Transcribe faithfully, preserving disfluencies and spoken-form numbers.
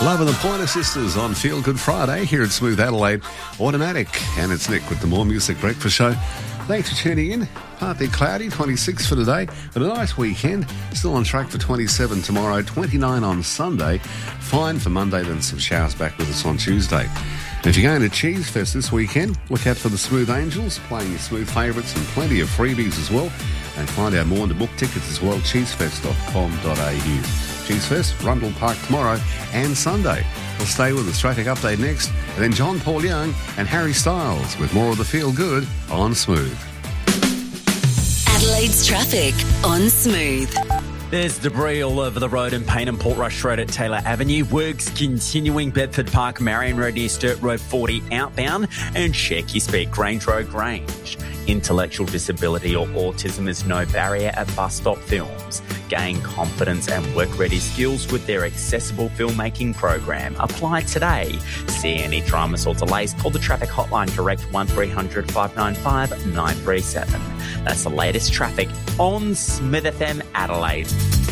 Love and the Pointer Sisters on Feel Good Friday here at Smooth Adelaide Automatic. And it's Nick with the More Music Breakfast Show. Thanks for tuning in. Partly cloudy, twenty-six for today, but a nice weekend. Still on track for twenty-seven tomorrow, twenty-nine on Sunday. Fine for Monday, then some showers back with us on Tuesday. And if you're going to Cheese Fest this weekend, look out for the Smooth Angels playing your Smooth favourites and plenty of freebies as well. And find out more and to book tickets as well, cheese fest dot com dot a u. Cheese Fest, Rundle Park tomorrow and Sunday. We'll stay with the traffic update next, and then John Paul Young and Harry Styles with more of the Feel Good on Smooth. Adelaide's traffic on Smooth. There's debris all over the road in Payne and Portrush Road at Taylor Avenue. Works continuing Bedford Park, Marion Road near Sturt Road forty outbound, and check your speed Grange Road Grange. Intellectual disability or autism is no barrier at Bus Stop Films. Gain confidence and work-ready skills with their accessible filmmaking program. Apply today. See any dramas or delays, call the traffic hotline direct one three hundred five nine five nine three seven. That's the latest traffic on Smith F M Adelaide.